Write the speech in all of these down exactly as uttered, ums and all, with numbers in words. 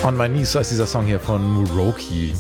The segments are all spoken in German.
On My Knees, so ist dieser Song hier von Muroki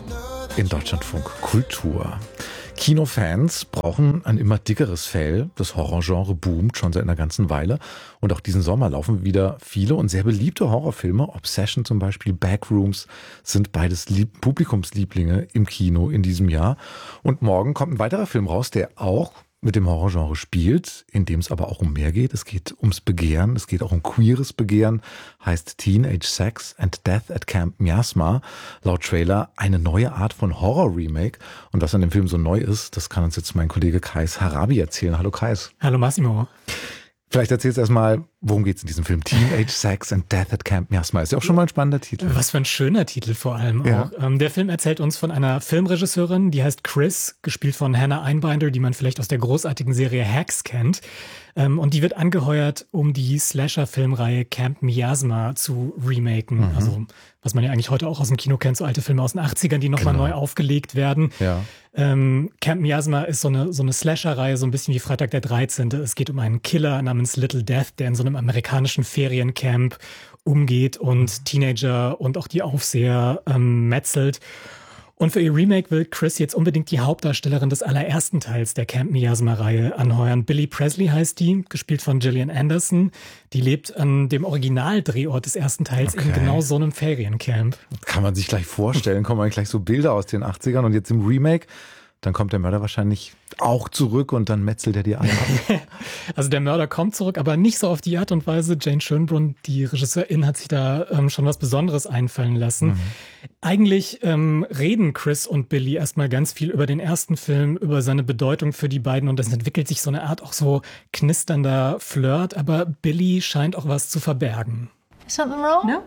in Deutschlandfunk Kultur. Kinofans brauchen ein immer dickeres Fell. Das Horrorgenre boomt schon seit einer ganzen Weile. Und auch diesen Sommer laufen wieder viele und sehr beliebte Horrorfilme. Obsession zum Beispiel, Backrooms sind beides Lieb- Publikumslieblinge im Kino in diesem Jahr. Und morgen kommt ein weiterer Film raus, der auch mit dem Horrorgenre spielt, in dem es aber auch um mehr geht. Es geht ums Begehren, es geht auch um queeres Begehren, heißt Teenage Sex and Death at Camp Miasma. Laut Trailer eine neue Art von Horror-Remake. Und was an dem Film so neu ist, das kann uns jetzt mein Kollege Kais Harabi erzählen. Hallo Kais. Hallo Massimo. Vielleicht erzählst du erstmal, worum geht es in diesem Film? Teenage Sex and Death at Camp Miasma. Ist ja auch schon mal ein spannender Titel. Was für ein schöner Titel vor allem ja. auch. Ähm, der Film erzählt uns von einer Filmregisseurin, die heißt Chris, gespielt von Hannah Einbinder, die man vielleicht aus der großartigen Serie Hacks kennt. Ähm, und die wird angeheuert, um die Slasher-Filmreihe Camp Miasma zu remaken. Mhm. Also was man ja eigentlich heute auch aus dem Kino kennt, so alte Filme aus den achtzigern, die nochmal genau. neu aufgelegt werden. Ja. Ähm, Camp Miasma ist so eine, so eine Slasher-Reihe, so ein bisschen wie Freitag der dreizehnte. Es geht um einen Killer namens Little Death, der in so einem amerikanischen Feriencamp umgeht und Teenager und auch die Aufseher ähm, metzelt. Und für ihr Remake will Chris jetzt unbedingt die Hauptdarstellerin des allerersten Teils der Camp Miasma-Reihe anheuern. Billie Presley heißt die, gespielt von Gillian Anderson. Die lebt an dem Originaldrehort des ersten Teils okay. in genau so einem Feriencamp. Kann man sich gleich vorstellen, kommen gleich so Bilder aus den achtzigern und jetzt im Remake. Dann kommt der Mörder wahrscheinlich auch zurück und dann metzelt er die alle ab. Also der Mörder kommt zurück, aber nicht so auf die Art und Weise. Jane Schönbrunn, die Regisseurin, hat sich da ähm, schon was Besonderes einfallen lassen. Mhm. Eigentlich ähm, reden Chris und Billy erstmal ganz viel über den ersten Film, über seine Bedeutung für die beiden und es entwickelt sich so eine Art auch so knisternder Flirt, aber Billy scheint auch was zu verbergen. Something wrong? No.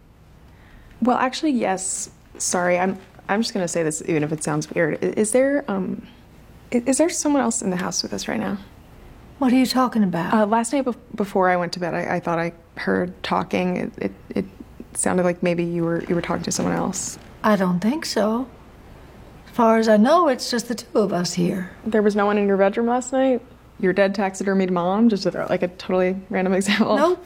Well, actually, yes. Sorry, I'm I'm just gonna say this even if it sounds weird. Is there um is there someone else in the house with us right now? What are you talking about? Uh, last night be- before I went to bed, I, I thought I heard talking. It, it it sounded like maybe you were you were talking to someone else. I don't think so. As far as I know, it's just the two of us here. There was no one in your bedroom last night? Your dead taxidermied mom? Just like a totally random example. Nope.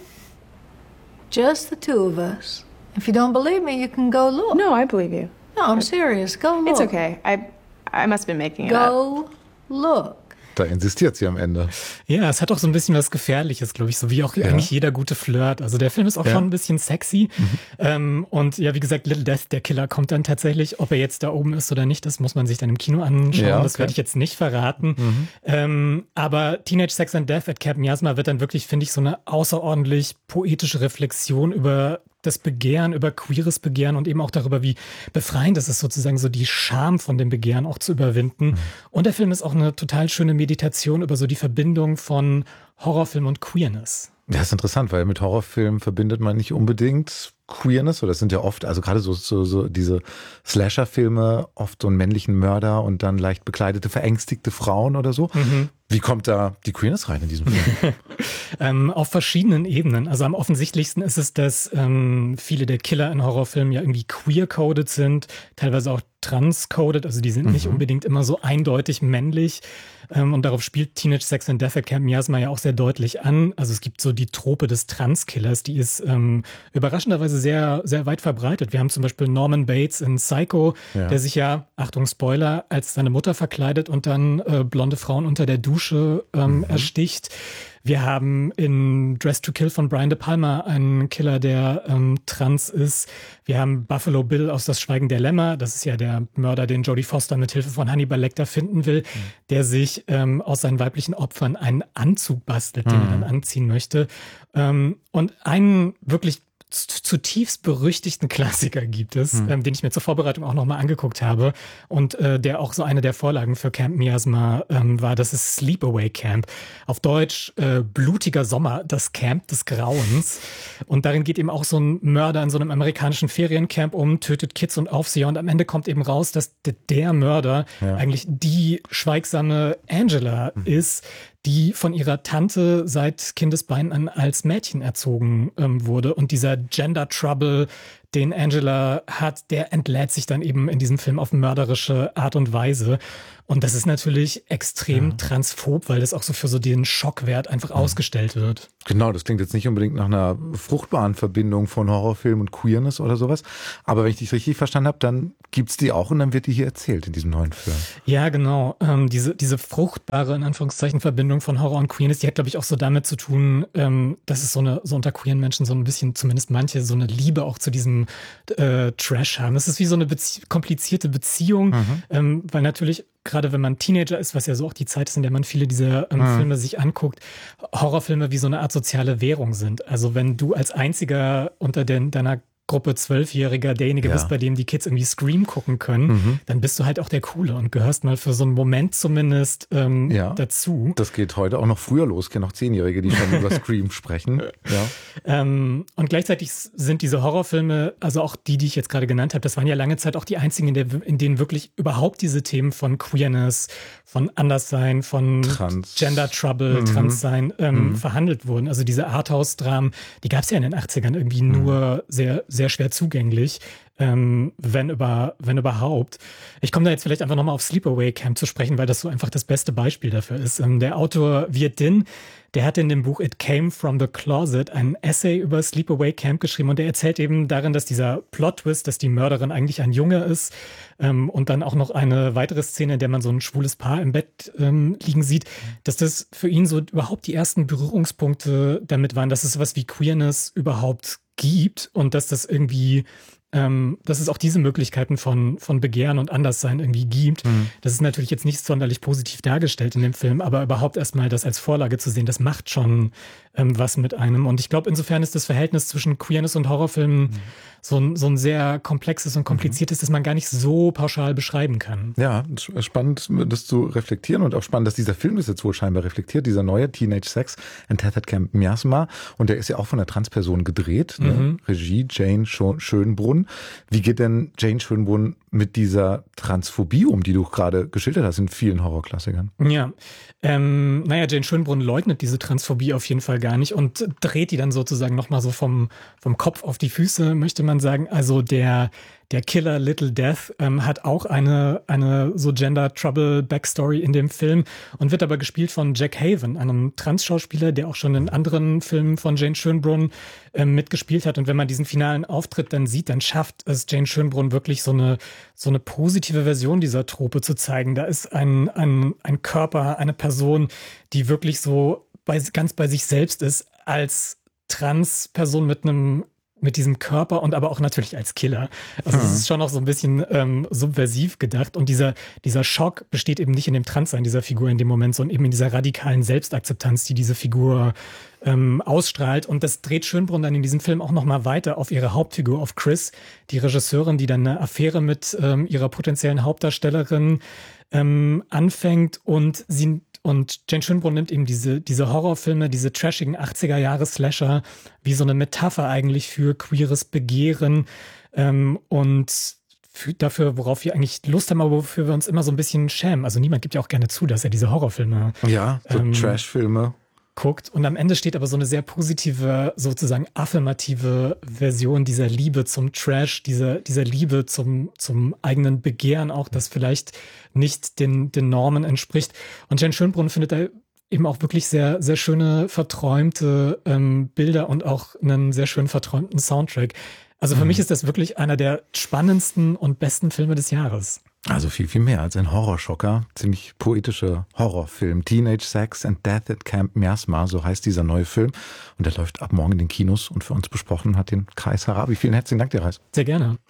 Just the two of us. If you don't believe me, you can go look. No, I believe you. No, I'm serious. Go look. It's okay. I I must have been making it up. Go look. Da insistiert sie am Ende. Ja, es hat auch so ein bisschen was Gefährliches, glaube ich, so wie auch ja. eigentlich jeder gute Flirt. Also der Film ist auch ja. schon ein bisschen sexy. Mhm. Ähm, und ja, wie gesagt, Little Death, der Killer, kommt dann tatsächlich, ob er jetzt da oben ist oder nicht, das muss man sich dann im Kino anschauen. Ja, okay. Das werde ich jetzt nicht verraten. Mhm. Ähm, aber Teenage Sex and Death at Camp Miasma wird dann wirklich, finde ich, so eine außerordentlich poetische Reflexion über das Begehren, über queeres Begehren und eben auch darüber, wie befreiend es ist, sozusagen so die Scham von dem Begehren auch zu überwinden. Mhm. Und der Film ist auch eine total schöne Meditation über so die Verbindung von Horrorfilm und Queerness. Ja, ist interessant, weil mit Horrorfilmen verbindet man nicht unbedingt Queerness, oder das sind ja oft, also gerade so, so, so diese Slasher-Filme, oft so einen männlichen Mörder und dann leicht bekleidete, verängstigte Frauen oder so. Mhm. Wie kommt da die Queerness rein in diesem Film? ähm, auf verschiedenen Ebenen. Also am offensichtlichsten ist es, dass ähm, viele der Killer in Horrorfilmen ja irgendwie queer-coded sind, teilweise auch trans-coded, also die sind mhm. nicht unbedingt immer so eindeutig männlich. Ähm, und darauf spielt Teenage Sex and Death at Camp Miasma ja auch sehr deutlich an. Also es gibt so die Trope des Trans-Killers, die ist ähm, überraschenderweise sehr, sehr weit verbreitet. Wir haben zum Beispiel Norman Bates in Psycho, ja. der sich ja, Achtung Spoiler, als seine Mutter verkleidet und dann äh, blonde Frauen unter der Dusche ähm, mhm. ersticht. Wir haben in Dress to Kill von Brian De Palma einen Killer, der ähm, trans ist. Wir haben Buffalo Bill aus Das Schweigen der Lämmer. Das ist ja der Mörder, den Jodie Foster mit Hilfe von Hannibal Lecter finden will, mhm. der sich ähm, aus seinen weiblichen Opfern einen Anzug bastelt, den mhm. er dann anziehen möchte. Ähm, und einen wirklich zutiefst berüchtigten Klassiker gibt es, hm. ähm, den ich mir zur Vorbereitung auch nochmal angeguckt habe und äh, der auch so eine der Vorlagen für Camp Miasma ähm, war. Das ist Sleepaway Camp. Auf Deutsch äh, Blutiger Sommer, das Camp des Grauens. Und darin geht eben auch so ein Mörder in so einem amerikanischen Feriencamp um, tötet Kids und Aufseher und am Ende kommt eben raus, dass der, der Mörder ja. eigentlich die schweigsame Angela hm. ist, die von ihrer Tante seit Kindesbeinen an als Mädchen erzogen ähm, wurde. Und dieser Gender Trouble, den Angela hat, der entlädt sich dann eben in diesem Film auf mörderische Art und Weise. Und das ist natürlich extrem ja. transphob, weil das auch so für so den Schockwert einfach ja. ausgestellt wird. Genau, das klingt jetzt nicht unbedingt nach einer fruchtbaren Verbindung von Horrorfilm und Queerness oder sowas. Aber wenn ich dich richtig verstanden habe, dann gibt's die auch und dann wird die hier erzählt in diesem neuen Film. Ja, genau. Ähm, diese, diese fruchtbare, in Anführungszeichen, Verbindung von Horror und Queerness, die hat, glaube ich, auch so damit zu tun, ähm, dass es so eine, so unter queeren Menschen so ein bisschen, zumindest manche, so eine Liebe auch zu diesem äh, Trash haben. Es ist wie so eine Bezie- komplizierte Beziehung, mhm. ähm, weil natürlich gerade wenn man Teenager ist, was ja so auch die Zeit ist, in der man viele dieser ähm, mhm. Filme sich anguckt, Horrorfilme wie so eine Art soziale Währung sind. Also wenn du als einziger unter den, deiner Gruppe Zwölfjähriger derjenige ja. bist, bei dem die Kids irgendwie Scream gucken können, mhm. dann bist du halt auch der Coole und gehörst mal für so einen Moment zumindest ähm, ja. dazu. Das geht heute auch noch früher los. Ich kenne auch Zehnjährige, die schon über Scream sprechen. Ja. Ähm, und gleichzeitig sind diese Horrorfilme, also auch die, die ich jetzt gerade genannt habe, das waren ja lange Zeit auch die einzigen, in, der, in denen wirklich überhaupt diese Themen von Queerness, von Anderssein, von Trans. Gender Trouble, mhm. Transsein ähm, mhm. verhandelt wurden. Also diese Arthouse-Dramen, die gab es ja in den achtzigern irgendwie mhm. nur sehr sehr schwer zugänglich, ähm, wenn über, wenn überhaupt. Ich komme da jetzt vielleicht einfach nochmal auf Sleepaway Camp zu sprechen, weil das so einfach das beste Beispiel dafür ist. Ähm, der Autor Viet Dinh, der hat in dem Buch It Came from the Closet ein Essay über Sleepaway Camp geschrieben und der erzählt eben darin, dass dieser Plot-Twist, dass die Mörderin eigentlich ein Junge ist ähm, und dann auch noch eine weitere Szene, in der man so ein schwules Paar im Bett ähm, liegen sieht, dass das für ihn so überhaupt die ersten Berührungspunkte damit waren, dass es sowas wie Queerness überhaupt gibt und dass das irgendwie, ähm, dass es auch diese Möglichkeiten von, von Begehren und Anderssein irgendwie gibt. Mhm. Das ist natürlich jetzt nicht sonderlich positiv dargestellt in dem Film, aber überhaupt erstmal das als Vorlage zu sehen, das macht schon ähm, was mit einem. Und ich glaube, insofern ist das Verhältnis zwischen Queerness und Horrorfilmen mhm. so, ein, so ein sehr komplexes und kompliziertes, mhm. das man gar nicht so pauschal beschreiben kann. Ja, spannend, das zu reflektieren und auch spannend, dass dieser Film das jetzt wohl scheinbar reflektiert, dieser neue Teenage Sex and Tethered Camp Miasma. Und der ist ja auch von einer Transperson gedreht, mhm. ne? Regie Jane Schönbrunn. Wie geht denn Jane Schönbrunn mit dieser Transphobie um, die du gerade geschildert hast in vielen Horrorklassikern? Ja, ähm, naja, Jane Schönbrunn leugnet diese Transphobie auf jeden Fall gar nicht und dreht die dann sozusagen nochmal so vom, vom Kopf auf die Füße, möchte man sagen. Also der Der Killer Little Death ähm, hat auch eine, eine so Gender-Trouble-Backstory in dem Film und wird aber gespielt von Jack Haven, einem Trans-Schauspieler, der auch schon in anderen Filmen von Jane Schönbrunn ähm, mitgespielt hat. Und wenn man diesen finalen Auftritt dann sieht, dann schafft es Jane Schönbrunn wirklich so eine, so eine positive Version dieser Trope zu zeigen. Da ist ein, ein, ein Körper, eine Person, die wirklich so bei, ganz bei sich selbst ist, als Trans-Person mit einem mit diesem Körper und aber auch natürlich als Killer. Also es mhm. ist schon noch so ein bisschen ähm, subversiv gedacht und dieser, dieser Schock besteht eben nicht in dem Transsein dieser Figur in dem Moment, sondern eben in dieser radikalen Selbstakzeptanz, die diese Figur ähm, ausstrahlt. Und das dreht Schönbrunn dann in diesem Film auch nochmal weiter auf ihre Hauptfigur, auf Chris, die Regisseurin, die dann eine Affäre mit ähm, ihrer potenziellen Hauptdarstellerin ähm, anfängt und sie Und Jane Schönbrunn nimmt eben diese, diese Horrorfilme, diese trashigen achtziger-Jahre-Slasher wie so eine Metapher eigentlich für queeres Begehren ähm, und für, dafür, worauf wir eigentlich Lust haben, aber wofür wir uns immer so ein bisschen schämen. Also niemand gibt ja auch gerne zu, dass er diese Horrorfilme ja, so ähm, Trash-Filme guckt. Und am Ende steht aber so eine sehr positive, sozusagen affirmative Version dieser Liebe zum Trash, dieser, dieser Liebe zum, zum eigenen Begehren auch, das vielleicht nicht den, den Normen entspricht. Und Jane Schönbrunn findet da eben auch wirklich sehr, sehr schöne, verträumte ähm, Bilder und auch einen sehr schön verträumten Soundtrack. Also für mhm. mich ist das wirklich einer der spannendsten und besten Filme des Jahres. Also viel, viel mehr als ein Horrorschocker. Ziemlich poetischer Horrorfilm. Teenage Sex and Death at Camp Miasma, so heißt dieser neue Film. Und der läuft ab morgen in den Kinos und für uns besprochen hat den Kais Harabi. Vielen herzlichen Dank dir, Reis. Sehr gerne.